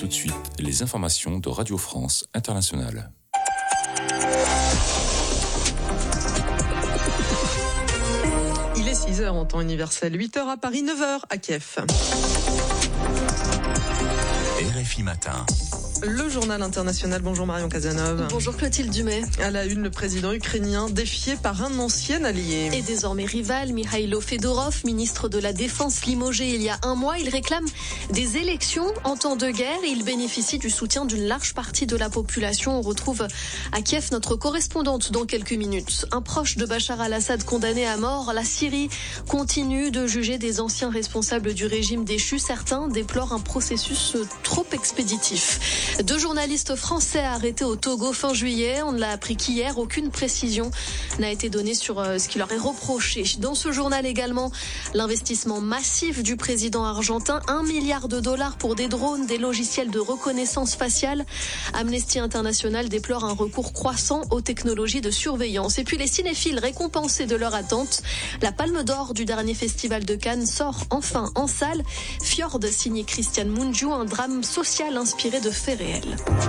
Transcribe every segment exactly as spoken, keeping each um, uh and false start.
tout de suite les informations de Radio France Internationale. Il est six heures en temps universel, huit heures à Paris, neuf heures à Kiev. R F I Matin. Le journal international. Bonjour Marion Cazeneuve. Bonjour Clotilde Dumais. À la une, le président ukrainien défié par un ancien allié. Et désormais rival, Mikhailo Fedorov, ministre de la Défense limogé il y a un mois. Il réclame des élections en temps de guerre. Il bénéficie du soutien d'une large partie de la population. On retrouve à Kiev notre correspondante dans quelques minutes. Un proche de Bachar al-Assad condamné à mort. La Syrie continue de juger des anciens responsables du régime déchu. Certains déplorent un processus trop expéditif. Deux journalistes français arrêtés au Togo fin juillet. On ne l'a appris qu'hier. Aucune précision n'a été donnée sur ce qui leur est reproché. Dans ce journal également, l'investissement massif du président argentin. Un milliard de dollars pour des drones, des logiciels de reconnaissance faciale. Amnesty International déplore un recours croissant aux technologies de surveillance. Et puis les cinéphiles récompensés de leur attente. La Palme d'Or du dernier festival de Cannes sort enfin en salle. Fjord, signé Christian Mungiu, un drame social inspiré de faits réels.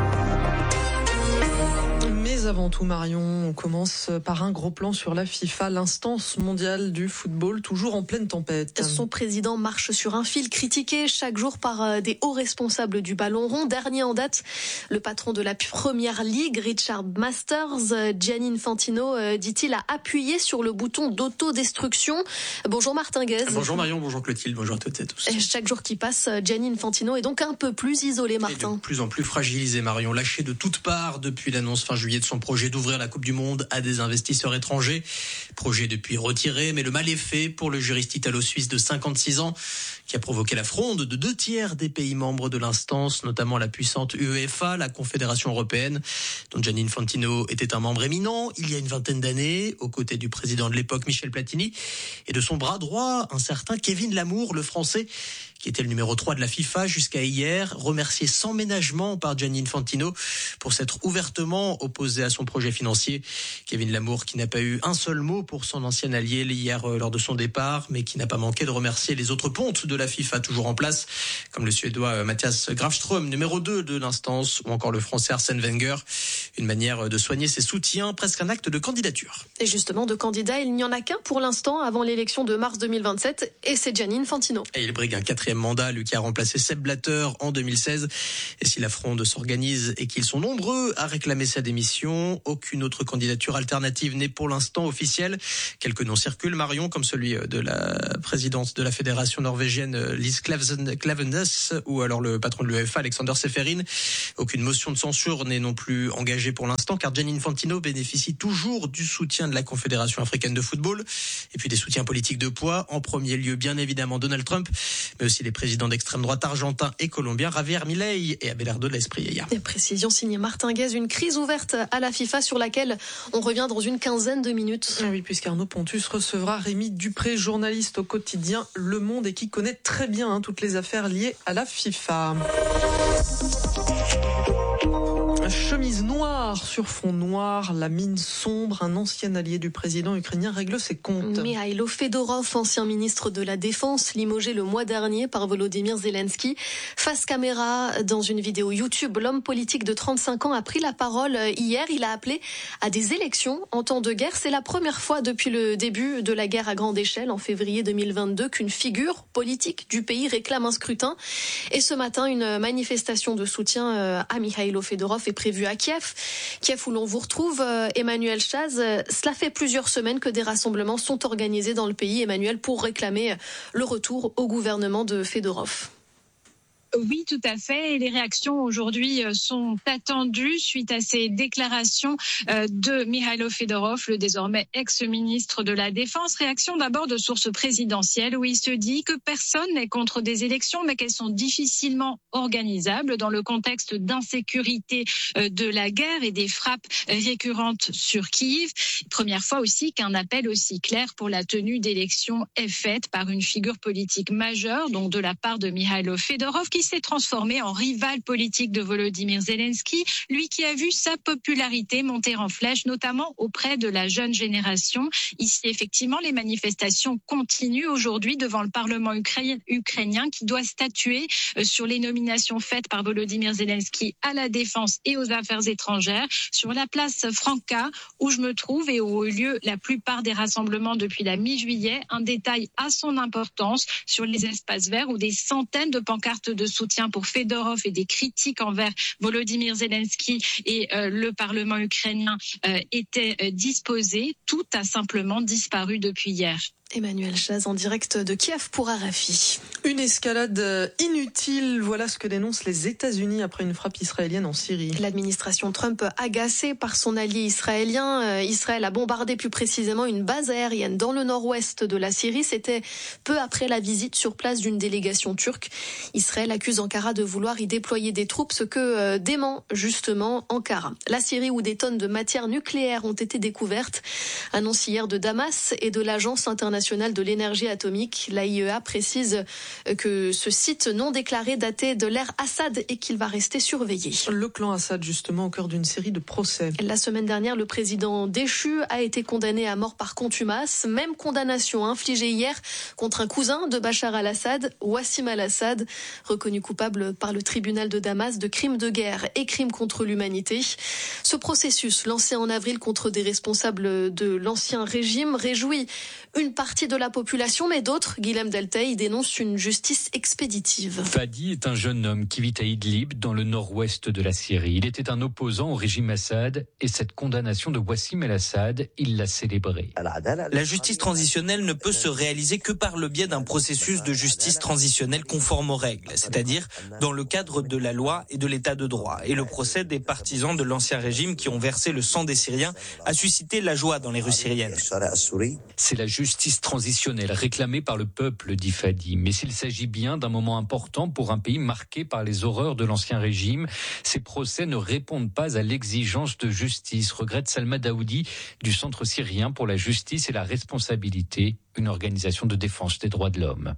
Mais avant tout, Marion, on commence par un gros plan sur la FIFA, l'instance mondiale du football, toujours en pleine tempête. Son président marche sur un fil, critiqué chaque jour par des hauts responsables du ballon rond. Dernier en date, le patron de la Première Ligue, Richard Masters. Gianni Infantino, dit-il, a appuyé sur le bouton d'autodestruction. Bonjour Martin Guez. Bonjour Marion, bonjour Clotilde, bonjour à toutes et à tous. Chaque jour qui passe, Gianni Infantino est donc un peu plus isolé, Martin. Et de plus en plus fragilisé, Marion, lâché de toutes parts depuis l'annonce fin juillet de son projet d'ouvrir la Coupe du Monde à des investisseurs étrangers. Projet depuis retiré, mais le mal est fait pour le juriste italo-suisse de cinquante-six ans qui a provoqué la fronde de deux tiers des pays membres de l'instance, notamment la puissante UEFA, la Confédération européenne, dont Gianni Infantino était un membre éminent il y a une vingtaine d'années, aux côtés du président de l'époque Michel Platini et de son bras droit, un certain Kevin Lamour, le Français, qui était le numéro trois de la FIFA jusqu'à hier, remercié sans ménagement par Gianni Infantino pour s'être ouvertement opposé à son projet financier. Kevin Lamour qui n'a pas eu un seul mot pour son ancien allié hier lors de son départ, mais qui n'a pas manqué de remercier les autres pontes de la FIFA toujours en place, comme le Suédois Mattias Grafström, numéro deux de l'instance, ou encore le Français Arsène Wenger. Une manière de soigner ses soutiens, presque un acte de candidature. Et justement, de candidat, il n'y en a qu'un pour l'instant avant l'élection de mars deux mille vingt-sept, et c'est Gianni Infantino. Et il brigue un quatrième mandat, lui qui a remplacé Sepp Blatter en deux mille seize. Et si la fronde s'organise et qu'ils sont nombreux à réclamer sa démission, aucune autre candidature alternative n'est pour l'instant officielle. Quelques noms circulent, Marion, comme celui de la présidente de la fédération norvégienne Lise Klaveness ou alors le patron de l'UEFA Alexander Seferin. Aucune motion de censure n'est non plus engagée pour l'instant car Gianni Infantino bénéficie toujours du soutien de la Confédération africaine de football et puis des soutiens politiques de poids. En premier lieu, bien évidemment, Donald Trump, mais aussi les présidents d'extrême droite argentins et colombiens Javier Milei et Abelardo de la Espriella. Des précisions signées Martin Guez, une crise ouverte à la FIFA sur laquelle on revient dans une quinzaine de minutes. Oui, puisqu'Arnaud Pontus recevra Rémi Dupré, journaliste au quotidien Le Monde et qui connaît très bien hein, toutes les affaires liées à la FIFA. Chemise noire sur fond noir, la mine sombre, un ancien allié du président ukrainien règle ses comptes. Mikhailo Fedorov, ancien ministre de la Défense, limogé le mois dernier par Volodymyr Zelensky. Face caméra, dans une vidéo YouTube, l'homme politique de trente-cinq ans a pris la parole hier. Il a appelé à des élections en temps de guerre. C'est la première fois depuis le début de la guerre à grande échelle, en février deux mille vingt-deux, qu'une figure politique du pays réclame un scrutin. Et ce matin, une manifestation de soutien à Mikhailo Fedorov est prévue à Kiev. Kiev où l'on vous retrouve, Emmanuel Chaz. Cela fait plusieurs semaines que des rassemblements sont organisés dans le pays, Emmanuel, pour réclamer le retour au gouvernement de Fedorov. Oui, tout à fait. Et les réactions aujourd'hui sont attendues suite à ces déclarations de Mikhailo Fedorov, le désormais ex-ministre de la Défense. Réaction d'abord de sources présidentielles où il se dit que personne n'est contre des élections, mais qu'elles sont difficilement organisables dans le contexte d'insécurité de la guerre et des frappes récurrentes sur Kiev. Première fois aussi qu'un appel aussi clair pour la tenue d'élections est fait par une figure politique majeure, donc de la part de Mikhailo Fedorov, qui s'est transformé en rival politique de Volodymyr Zelensky, lui qui a vu sa popularité monter en flèche, notamment auprès de la jeune génération. Ici, effectivement, les manifestations continuent aujourd'hui devant le Parlement ukra- ukrainien qui doit statuer sur les nominations faites par Volodymyr Zelensky à la défense et aux affaires étrangères. Sur la place Franca, où je me trouve et où ont eu lieu la plupart des rassemblements depuis la mi-juillet, un détail à son importance sur les espaces verts où des centaines de pancartes de soutien pour Fedorov et des critiques envers Volodymyr Zelensky et euh, le Parlement ukrainien euh, étaient euh, disposées. Tout a simplement disparu depuis hier. Emmanuel Chaz en direct de Kiev pour R F I. Une escalade inutile, voilà ce que dénoncent les États-Unis après une frappe israélienne en Syrie. L'administration Trump, agacée par son allié israélien, euh, Israël a bombardé plus précisément une base aérienne dans le nord-ouest de la Syrie. C'était peu après la visite sur place d'une délégation turque. Israël accuse Ankara de vouloir y déployer des troupes, ce que euh, dément justement Ankara. La Syrie où des tonnes de matières nucléaires ont été découvertes, annonce hier de Damas et de l'Agence internationale de l'énergie atomique. L'A I E A précise que ce site non déclaré datait de l'ère Assad et qu'il va rester surveillé. Le clan Assad, justement, au cœur d'une série de procès. La semaine dernière, le président déchu a été condamné à mort par contumace. Même condamnation infligée hier contre un cousin de Bachar al-Assad, Wassim al-Assad, reconnu coupable par le tribunal de Damas de crimes de guerre et crimes contre l'humanité. Ce processus, lancé en avril contre des responsables de l'ancien régime, réjouit une partie de la population, mais d'autres, Guilhem Deltey, dénoncent une justice expéditive. Fadi est un jeune homme qui vit à Idlib, dans le nord-ouest de la Syrie. Il était un opposant au régime Assad et cette condamnation de Wassim el-Assad, il l'a célébrée. La justice transitionnelle ne peut se réaliser que par le biais d'un processus de justice transitionnelle conforme aux règles, c'est-à-dire dans le cadre de la loi et de l'état de droit. Et le procès des partisans de l'ancien régime qui ont versé le sang des Syriens a suscité la joie dans les rues syriennes. C'est la justice transitionnelle réclamée par le peuple, dit Fadi. Mais s'il s'agit bien d'un moment important pour un pays marqué par les horreurs de l'ancien régime, ces procès ne répondent pas à l'exigence de justice, regrette Salma Daoudi du Centre syrien pour la justice et la responsabilité, une organisation de défense des droits de l'homme.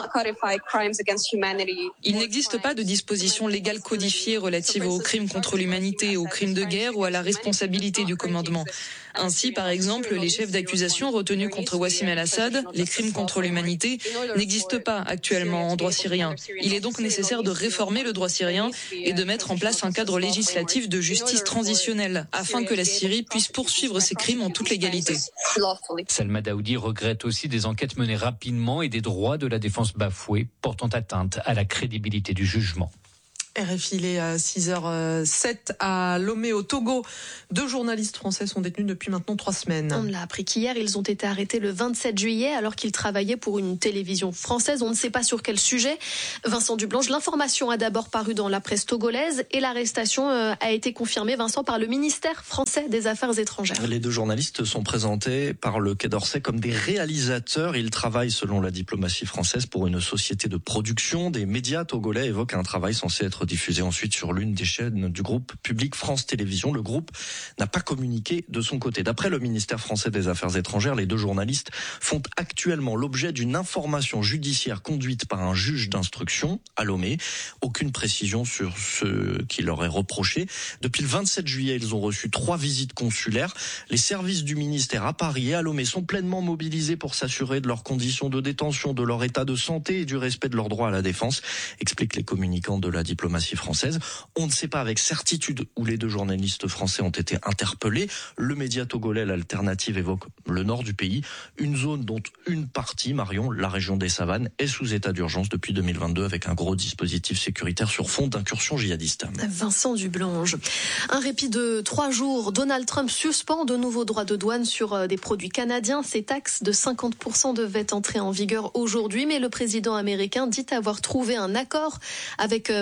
Il n'existe pas de disposition légale codifiée relative aux crimes contre l'humanité, aux crimes de guerre ou à la responsabilité du commandement. Ainsi, par exemple, les chefs d'accusation retenus contre Wassim el-Assad, les crimes contre l'humanité, n'existent pas actuellement en droit syrien. Il est donc nécessaire de réformer le droit syrien et de mettre en place un cadre législatif de justice transitionnelle afin que la Syrie puisse poursuivre ses crimes en toute légalité. Salma Daoudi regrette aussi des enquêtes menées rapidement et des droits de la défense bafoués, portant atteinte à la crédibilité du jugement. R F I, il est à six heures sept à Lomé, au Togo. Deux journalistes français sont détenus depuis maintenant trois semaines. On l'a appris qu'hier, ils ont été arrêtés le vingt-sept juillet alors qu'ils travaillaient pour une télévision française. On ne sait pas sur quel sujet. Vincent Dublanche, l'information a d'abord paru dans la presse togolaise et l'arrestation a été confirmée, Vincent, par le ministère français des Affaires étrangères. Les deux journalistes sont présentés par le Quai d'Orsay comme des réalisateurs. Ils travaillent, selon la diplomatie française, pour une société de production. Des médias togolais évoquent un travail censé être diffusé ensuite sur l'une des chaînes du groupe public France Télévisions. Le groupe n'a pas communiqué de son côté. D'après le ministère français des Affaires étrangères, les deux journalistes font actuellement l'objet d'une information judiciaire conduite par un juge d'instruction à Lomé. Aucune précision sur ce qui leur est reproché. Depuis le vingt-sept juillet, ils ont reçu trois visites consulaires. Les services du ministère à Paris et à Lomé sont pleinement mobilisés pour s'assurer de leurs conditions de détention, de leur état de santé et du respect de leur droit à la défense, expliquent les communicants de la diplomatie française. On ne sait pas avec certitude où les deux journalistes français ont été interpellés. Le média togolais, l'Alternative, évoque le nord du pays, une zone dont une partie, Marion, la région des Savanes, est sous état d'urgence depuis deux mille vingt-deux avec un gros dispositif sécuritaire sur fond d'incursion djihadiste. Vincent Dublanche. Un répit de trois jours. Donald Trump suspend de nouveaux droits de douane sur des produits canadiens. Ces taxes de cinquante pour cent devaient entrer en vigueur aujourd'hui, mais le président américain dit avoir trouvé un accord avec Mark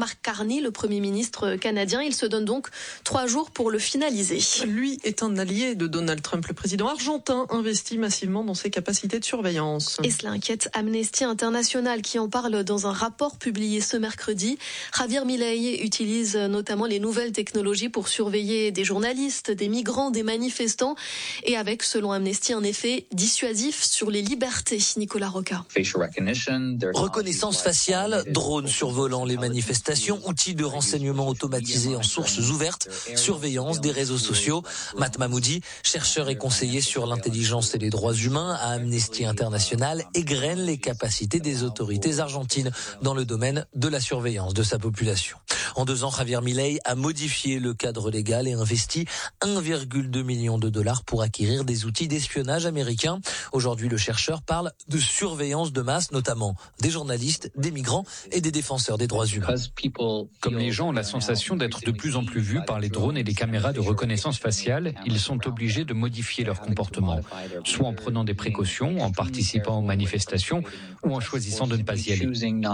Mark Carney, le Premier ministre canadien. Il se donne donc trois jours pour le finaliser. Lui est un allié de Donald Trump. Le président argentin investit massivement dans ses capacités de surveillance. Et cela inquiète Amnesty International qui en parle dans un rapport publié ce mercredi. Javier Milei utilise notamment les nouvelles technologies pour surveiller des journalistes, des migrants, des manifestants et avec, selon Amnesty, un effet dissuasif sur les libertés. Nicolas Roca. Reconnaissance faciale, drones survolant les manifestations, outils de renseignement automatisés en sources ouvertes, surveillance des réseaux sociaux. Matt Mahmoudi, chercheur et conseiller sur l'intelligence et les droits humains à Amnesty International, égrène les capacités des autorités argentines dans le domaine de la surveillance de sa population. En deux ans, Javier Milei a modifié le cadre légal et investi un virgule deux million de dollars pour acquérir des outils d'espionnage américains. Aujourd'hui, le chercheur parle de surveillance de masse, notamment des journalistes, des migrants et des défenseurs des droits humains. Comme les gens ont la sensation d'être de plus en plus vus par les drones et les caméras de reconnaissance faciale, ils sont obligés de modifier leur comportement, soit en prenant des précautions, en participant aux manifestations ou en choisissant de ne pas y aller.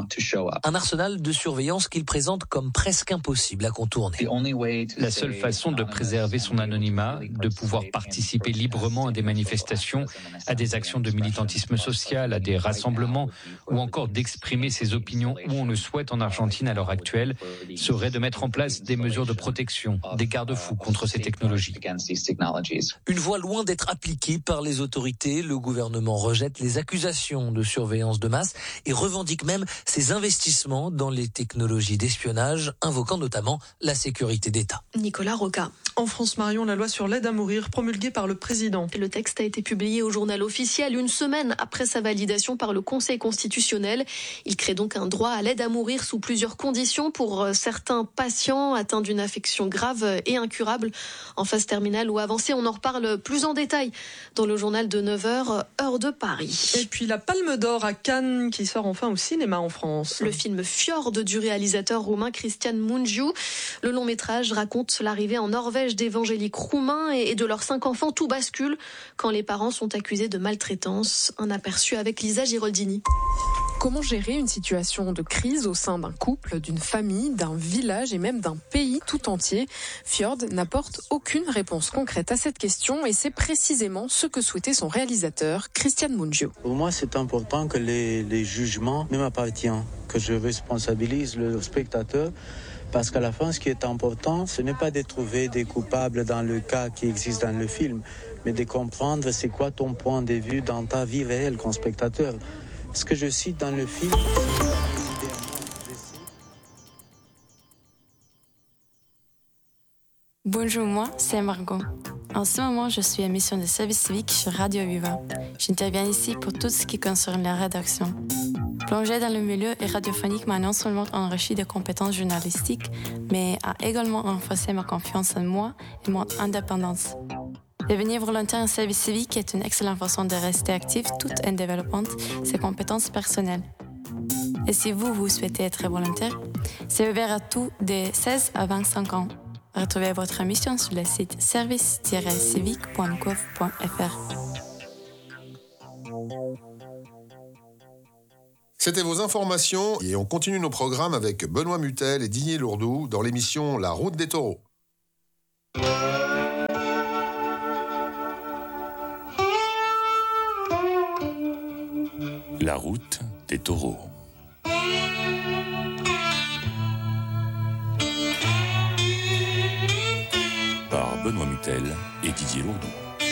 Un arsenal de surveillance qu'il présente comme presque impossible à contourner. La seule façon de préserver son anonymat, de pouvoir participer librement à des manifestations, à des actions de militantisme social, à des rassemblements ou encore d'exprimer ses opinions où on le souhaite en Argentine à l'heure actuelle, serait de mettre en place des mesures de protection, des garde-fous contre ces technologies. Une voie loin d'être appliquée par les autorités, le gouvernement rejette les accusations de surveillance de masse et revendique même ses investissements dans les technologies d'espionnage, invoquant notamment la sécurité d'État. Nicolas Roca. En France, Marion, la loi sur l'aide à mourir promulguée par le président. Le texte a été publié au journal officiel une semaine après sa validation par le Conseil constitutionnel. Il crée donc un droit à l'aide à mourir sous plusieurs conditions pour certains patients atteints d'une affection grave et incurable en phase terminale ou avancée. On en reparle plus en détail dans le journal de neuf heures, heure de Paris. Et puis la Palme d'Or à Cannes qui sort enfin au cinéma en France. Le film Fjord du réalisateur roumain Cristian Mungiu. Le long métrage raconte l'arrivée en Norvège d'évangéliques roumains et de leurs cinq enfants. Tout bascule quand les parents sont accusés de maltraitance. Un aperçu avec Lisa Giroldini. Comment gérer une situation de crise au sein d'un couple, d'une famille, d'un village et même d'un pays tout entier? Fjord n'apporte aucune réponse concrète à cette question et c'est précisément ce que souhaitait son réalisateur, Cristian Mungiu. Pour moi, c'est important que les, les jugements ne m'appartiennent, que je responsabilise le spectateur. Parce qu'à la fin, ce qui est important, ce n'est pas de trouver des coupables dans le cas qui existe dans le film, mais de comprendre c'est quoi ton point de vue dans ta vie réelle comme spectateur. Ce que je cite dans le film... Bonjour, moi, c'est Margot. En ce moment, je suis à mission de service civique sur Radio Viva. J'interviens ici pour tout ce qui concerne la rédaction. Plonger dans le milieu radiophonique m'a non seulement enrichi de compétences journalistiques, mais a également renforcé ma confiance en moi et mon indépendance. Devenir volontaire en service civique est une excellente façon de rester actif tout en développant ses compétences personnelles. Et si vous, vous souhaitez être volontaire, c'est ouvert à tous de seize à vingt-cinq ans. Retrouvez votre mission sur le site service tiret civique point gouv point f r. C'était vos informations et on continue nos programmes avec Benoît Mutel et Didier Lourdou dans l'émission La Route des Taureaux. La Route des Taureaux. Par Benoît Mutel et Didier Lourdou.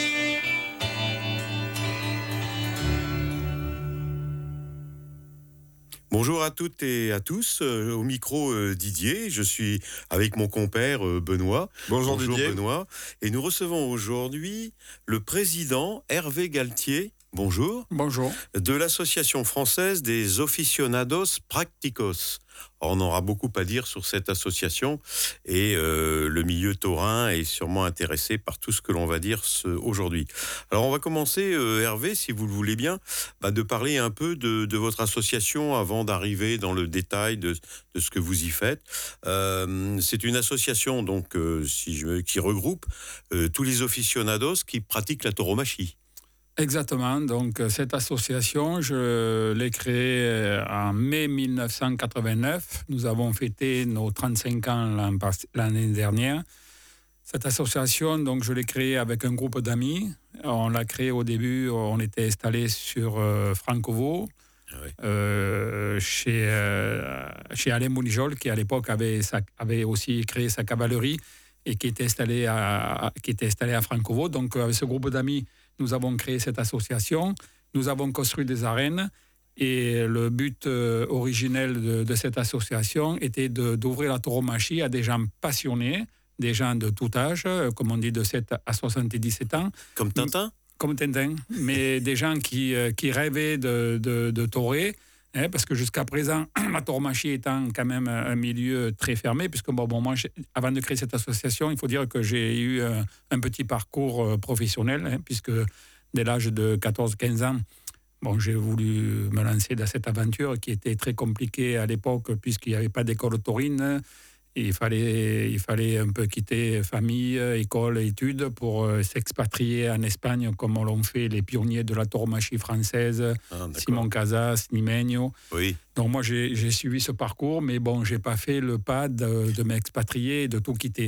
Bonjour à toutes et à tous, euh, au micro euh, Didier, je suis avec mon compère euh, Benoît. Bonjour, Bonjour Didier. Benoît. Et nous recevons aujourd'hui le président Hervé Galtier, bonjour. Bonjour. De l'association française des aficionados practicos. On aura beaucoup à dire sur cette association et euh, le milieu taurin est sûrement intéressé par tout ce que l'on va dire ce, aujourd'hui. Alors on va commencer, euh, Hervé, si vous le voulez bien, bah, de parler un peu de, de votre association avant d'arriver dans le détail de, de ce que vous y faites. Euh, c'est une association donc, euh, si je, qui regroupe euh, tous les aficionados qui pratiquent la tauromachie. Exactement. Donc, cette association, je l'ai créée en mai mille neuf cent quatre-vingt-neuf. Nous avons fêté nos trente-cinq ans l'année dernière. Cette association, donc, je l'ai créée avec un groupe d'amis. On l'a créée au début, on était installés sur euh, Francovo, ah oui. euh, chez, euh, chez Alain Mounijol, qui à l'époque avait, sa, avait aussi créé sa cavalerie et qui était installé à, qui était installé à Francovo. Donc, avec ce groupe d'amis, nous avons créé cette association, nous avons construit des arènes et le but euh, originel de, de cette association était de, d'ouvrir la tauromachie à des gens passionnés, des gens de tout âge, comme on dit de sept à soixante-dix-sept ans. Comme Tintin ? Comme Tintin, mais des gens qui, euh, qui rêvaient de, de, de taurer, hein, parce que jusqu'à présent, la tauromachie étant quand même un milieu très fermé, puisque bon, bon, moi, avant de créer cette association, il faut dire que j'ai eu un, un petit parcours professionnel, hein, puisque dès l'âge de quatorze à quinze ans, bon, j'ai voulu me lancer dans cette aventure qui était très compliquée à l'époque, puisqu'il n'y avait pas d'école taurine. Il fallait, il fallait un peu quitter famille, école, études pour euh, s'expatrier en Espagne, comme l'ont fait les pionniers de la tauromachie française, ah, Simon Casas, Nimeño. Oui. Donc moi, j'ai, j'ai suivi ce parcours, mais bon, je n'ai pas fait le pas de, de m'expatrier et de tout quitter.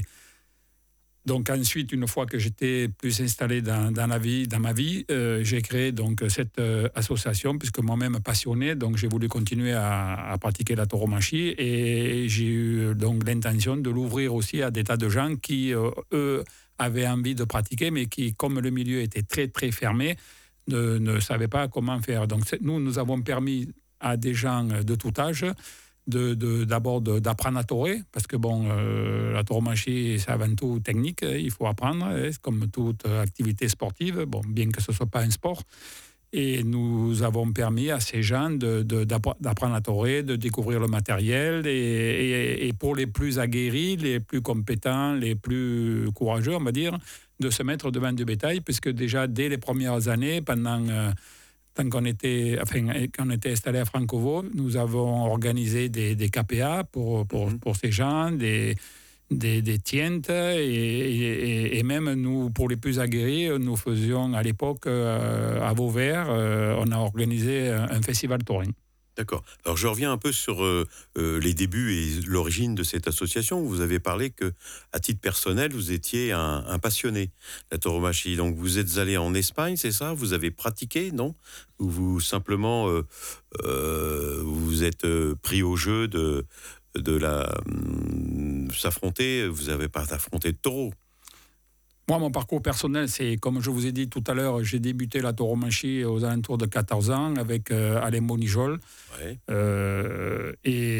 Donc ensuite, une fois que j'étais plus installé dans, dans, la vie, dans ma vie, euh, j'ai créé donc cette euh, association, puisque moi-même passionné, donc j'ai voulu continuer à, à pratiquer la tauromachie et j'ai eu donc l'intention de l'ouvrir aussi à des tas de gens qui, euh, eux, avaient envie de pratiquer, mais qui, comme le milieu était très, très fermé, ne, ne savaient pas comment faire. Donc nous, nous avons permis à des gens de tout âge De, de, d'abord de, d'apprendre à taurer, parce que bon, euh, la tauromachie, c'est avant tout technique, il faut apprendre, hein, comme toute activité sportive, bon, bien que ce ne soit pas un sport. Et nous avons permis à ces gens de, de, d'apprendre à taurer, de découvrir le matériel, et, et, et pour les plus aguerris, les plus compétents, les plus courageux, on va dire, de se mettre devant du bétail, puisque déjà dès les premières années, pendant... Euh, Tant qu'on était, enfin, qu'on était installé à Francovo, nous avons organisé des, des K P A pour, pour, mmh. pour ces gens, des, des, des tientes, et, et, et même nous, pour les plus aguerris, nous faisions à l'époque, euh, à Vauvert, euh, on a organisé un, un festival taurin. D'accord. Alors je reviens un peu sur euh, euh, les débuts et l'origine de cette association. Vous avez parlé que, à titre personnel, vous étiez un, un passionné de la tauromachie. Donc vous êtes allé en Espagne, c'est ça ? Vous avez pratiqué, non ? Ou vous simplement euh, euh, vous êtes euh, pris au jeu de de la euh, s'affronter. Vous n'avez pas affronté de taureau. Moi, mon parcours personnel, c'est, comme je vous ai dit tout à l'heure, j'ai débuté la tauromachie aux alentours de quatorze ans avec euh, Alain Mounijol. Ouais. Euh,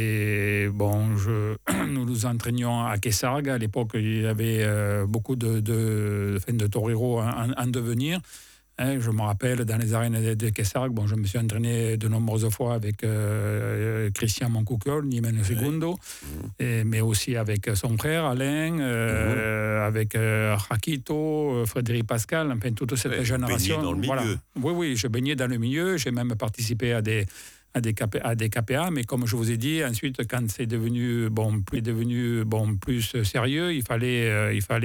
et bon, je, nous nous entraînions à Quesargues. À l'époque, il y avait euh, beaucoup de, de, de, de toreros en, en devenir. Hein, je me rappelle, dans les arènes de Quesargues, bon, je me suis entraîné de nombreuses fois avec euh, Christian Moncoucol, Nimen Segundo, ouais. et, mais aussi avec son frère Alain, euh, mmh. avec euh, Raquito, Frédéric Pascal, enfin toute cette ouais, génération. Dans le milieu. Voilà. Oui, oui, je baignais dans le milieu, j'ai même participé à des, à des, K P, à des K P A, mais comme je vous ai dit, ensuite, quand c'est devenu, bon, plus, devenu bon, plus sérieux, il fallait, euh, il fallait